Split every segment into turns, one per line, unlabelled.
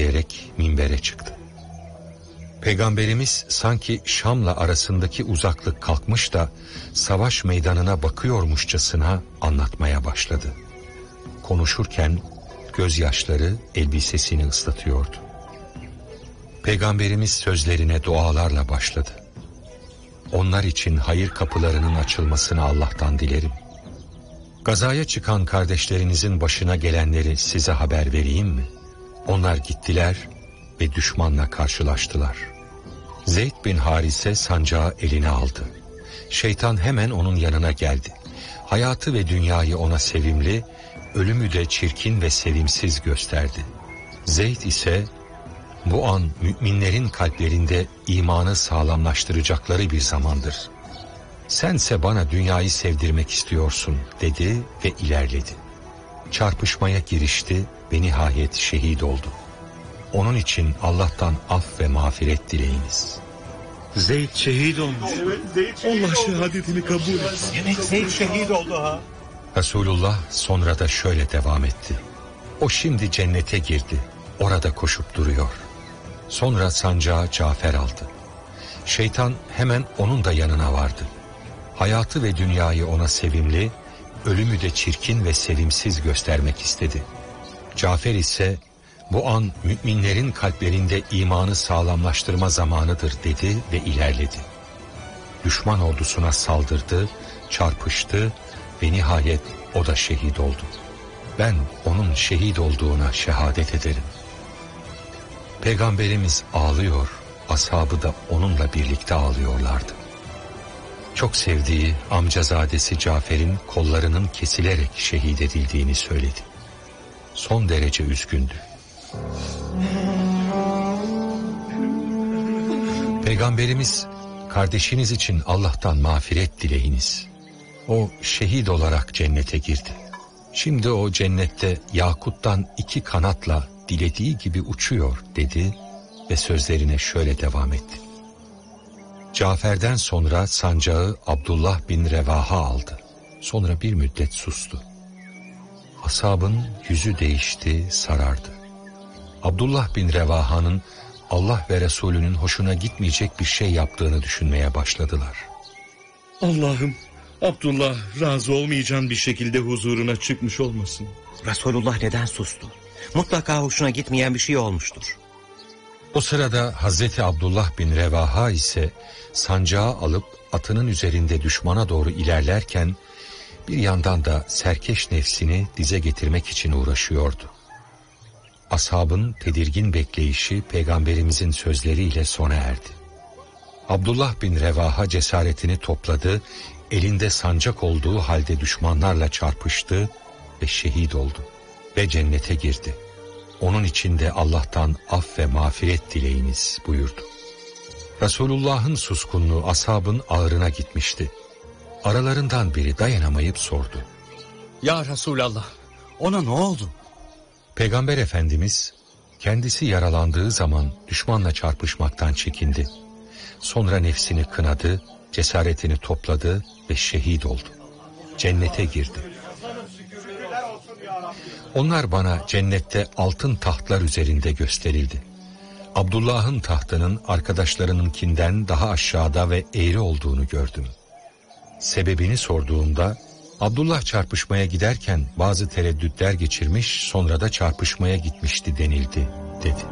bekleyerek minbere çıktı. Peygamberimiz sanki Şam'la arasındaki uzaklık kalkmış da savaş meydanına bakıyormuşçasına anlatmaya başladı. Konuşurken gözyaşları elbisesini ıslatıyordu. Peygamberimiz sözlerine dualarla başladı. Onlar için hayır kapılarının açılmasını Allah'tan dilerim. Gazaya çıkan kardeşlerinizin başına gelenleri size haber vereyim mi? Onlar gittiler ve düşmanla karşılaştılar. Zeyd bin Harise sancağı eline aldı. Şeytan hemen onun yanına geldi. Hayatı ve dünyayı ona sevimli, ölümü de çirkin ve sevimsiz gösterdi. Zeyd ise bu an müminlerin kalplerinde imanı sağlamlaştıracakları bir zamandır. Sense bana dünyayı sevdirmek istiyorsun dedi ve ilerledi. Çarpışmaya girişti ve nihayet şehit oldu. Onun için Allah'tan af ve mağfiret dileyiniz.
Zeyd şehit olmuş.
Evet,
Allah şehadetini kabul etsin.
Demek Zeyd şehit oldu ha.
Resulullah sonra da şöyle devam etti. O şimdi cennete girdi. Orada koşup duruyor. Sonra sancağı Cafer aldı. Şeytan hemen onun da yanına vardı. Hayatı ve dünyayı ona sevimli, ölümü de çirkin ve sevimsiz göstermek istedi. Cafer ise bu an müminlerin kalplerinde imanı sağlamlaştırma zamanıdır dedi ve ilerledi. Düşman ordusuna saldırdı, çarpıştı ve nihayet o da şehit oldu. Ben onun şehit olduğuna şehadet ederim. Peygamberimiz ağlıyor, ashabı da onunla birlikte ağlıyorlardı. Çok sevdiği amcazadesi Cafer'in kollarının kesilerek şehit edildiğini söyledi. Son derece üzgündü. Peygamberimiz, kardeşiniz için Allah'tan mağfiret dileyiniz. O şehit olarak cennete girdi. Şimdi o cennette yakuttan 2 kanatla dilediği gibi uçuyor dedi ve sözlerine şöyle devam etti. Cafer'den sonra sancağı Abdullah bin Revaha aldı. Sonra bir müddet sustu. Ashabın yüzü değişti, sarardı. Abdullah bin Revaha'nın Allah ve Resulünün hoşuna gitmeyecek bir şey yaptığını düşünmeye başladılar.
Allah'ım, Abdullah razı olmayacağın bir şekilde huzuruna çıkmış olmasın.
Resulullah neden sustu? Mutlaka hoşuna gitmeyen bir şey olmuştur.
O sırada Hazreti Abdullah bin Revaha ise sancağı alıp atının üzerinde düşmana doğru ilerlerken bir yandan da serkeş nefsini dize getirmek için uğraşıyordu. Ashabın tedirgin bekleyişi Peygamberimizin sözleriyle sona erdi. Abdullah bin Revaha cesaretini topladı, elinde sancak olduğu halde düşmanlarla çarpıştı ve şehit oldu ve cennete girdi. Onun için de Allah'tan af ve mağfiret dileyiniz buyurdu. Resulullah'ın suskunluğu ashabın ağrına gitmişti. Aralarından biri dayanamayıp sordu.
Ya Resulallah, ona ne oldu?
Peygamber Efendimiz kendisi yaralandığı zaman düşmanla çarpışmaktan çekindi. Sonra nefsini kınadı, cesaretini topladı ve şehit oldu. Cennete girdi. Onlar bana cennette altın tahtlar üzerinde gösterildi. Abdullah'ın tahtının arkadaşlarınınkinden daha aşağıda ve eğri olduğunu gördüm. Sebebini sorduğumda Abdullah çarpışmaya giderken bazı tereddütler geçirmiş, sonra da çarpışmaya gitmişti denildi, dedi.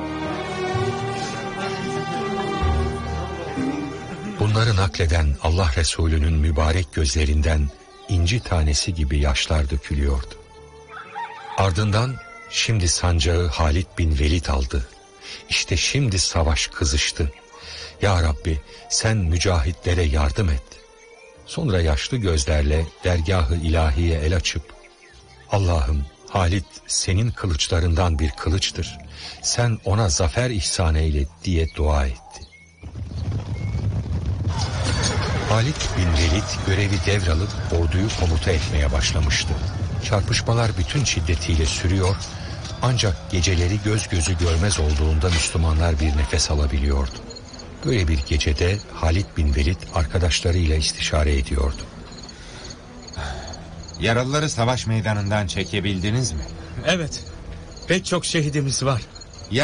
Bunları nakleden Allah Resulü'nün mübarek gözlerinden inci tanesi gibi yaşlar dökülüyordu. Ardından şimdi sancağı Halid bin Velid aldı. İşte şimdi savaş kızıştı. Ya Rabbi, sen mücahitlere yardım et. Sonra yaşlı gözlerle dergâh-ı ilahiye el açıp, Allah'ım, Halid senin kılıçlarından bir kılıçtır. Sen ona zafer ihsan eyle diye dua etti. Halid bin Velid görevi devralıp orduyu komuta etmeye başlamıştı. Çarpışmalar bütün şiddetiyle sürüyor, ancak geceleri göz gözü görmez olduğunda Müslümanlar bir nefes alabiliyordu. Böyle bir gecede Halid bin Velid arkadaşlarıyla istişare ediyordu.
Yaralıları savaş meydanından çekebildiniz mi?
Evet, pek çok şehidimiz var.